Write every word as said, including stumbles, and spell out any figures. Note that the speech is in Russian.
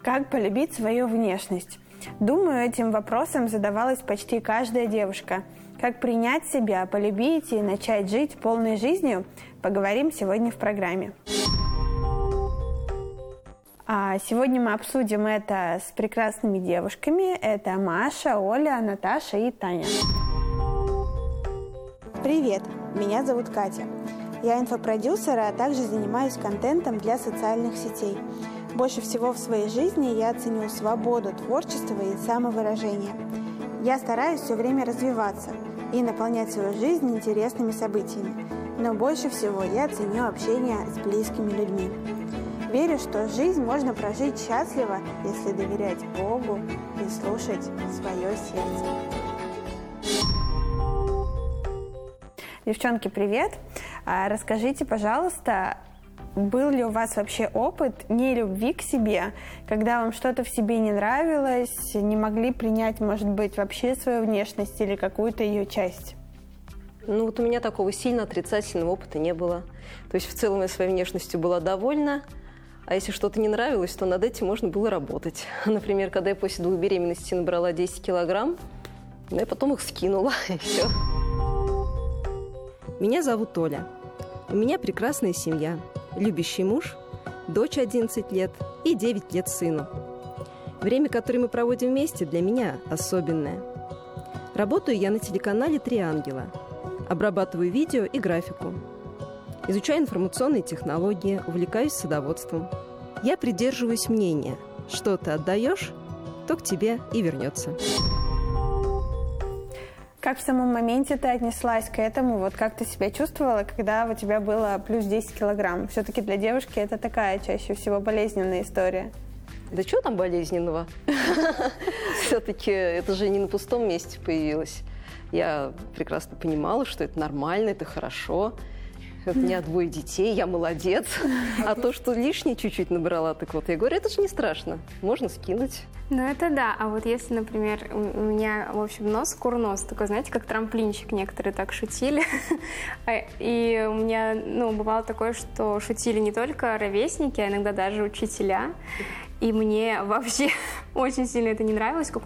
Как полюбить свою внешность? Думаю, этим вопросом задавалась почти каждая девушка. Как принять себя, полюбить и начать жить полной жизнью, поговорим сегодня в программе. А сегодня мы обсудим это с прекрасными девушками. Это Маша, Оля, Наташа и Таня. Привет, меня зовут Катя. Я инфопродюсер, а также занимаюсь контентом для социальных сетей. Больше всего в своей жизни я ценю свободу творчества и самовыражения. Я стараюсь все время развиваться и наполнять свою жизнь интересными событиями. Но больше всего я ценю общение с близкими людьми. Верю, что жизнь можно прожить счастливо, если доверять Богу и слушать свое сердце. Девчонки, привет! Расскажите, пожалуйста, был ли у вас вообще опыт нелюбви к себе, когда вам что-то в себе не нравилось, не могли принять, может быть, вообще свою внешность или какую-то ее часть? Ну вот у меня такого сильно отрицательного опыта не было. То есть в целом я своей внешностью была довольна, а если что-то не нравилось, то над этим можно было работать. Например, когда я после двух беременностей набрала десять килограмм, ну, я потом их скинула, и все. Меня зовут Оля. У меня прекрасная семья. Любящий муж, дочь одиннадцать лет и девять лет сыну. Время, которое мы проводим вместе, для меня особенное. Работаю я на телеканале «Три ангела». Обрабатываю видео и графику. Изучаю информационные технологии, увлекаюсь садоводством. Я придерживаюсь мнения, что ты отдаешь, то к тебе и вернется. Как в самом моменте ты отнеслась к этому? Вот как ты себя чувствовала, когда у тебя было плюс десять килограмм? Все-таки для девушки это такая чаще всего болезненная история. Да что там болезненного? Все-таки это же не на пустом месте появилось. Я прекрасно понимала, что это нормально, это хорошо. У меня двое детей, я молодец. А то, что лишнее чуть-чуть набрала, так вот, я говорю, это же не страшно, можно скинуть. Ну, это да. А вот если, например, у меня, в общем, нос, курнос, такой, знаете, как трамплинчик, некоторые так шутили. И у меня, ну, бывало такое, что шутили не только ровесники, а иногда даже учителя. И мне вообще очень сильно это не нравилось.